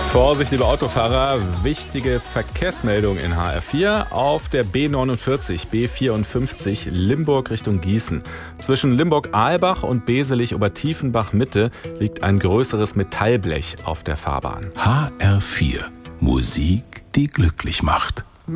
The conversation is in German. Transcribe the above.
Vorsicht, liebe Autofahrer, wichtige Verkehrsmeldung in HR4 auf der B49, B54 Limburg Richtung Gießen. Zwischen Limburg-Aalbach und Beselich-Obertiefenbach-Mitte liegt ein größeres Metallblech auf der Fahrbahn. HR4, Musik, die glücklich macht.